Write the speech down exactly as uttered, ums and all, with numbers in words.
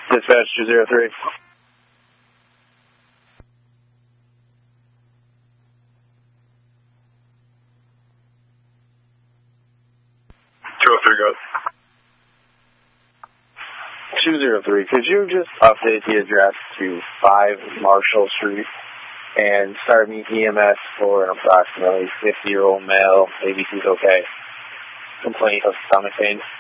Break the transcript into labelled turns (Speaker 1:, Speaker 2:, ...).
Speaker 1: Dispatch two zero three.
Speaker 2: two oh three goes.
Speaker 1: two zero three, could you just update the address to five Marshall Street and start me E M S for an approximately fifty-year-old male, A B C's okay, complaint of stomach pain?